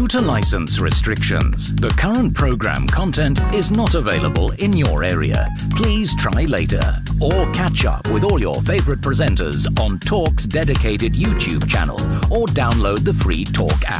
to license restrictions, the current program content is not available in your area. Please try later or catch up with all your favorite presenters on Talk's dedicated YouTube channel or download the free Talk app.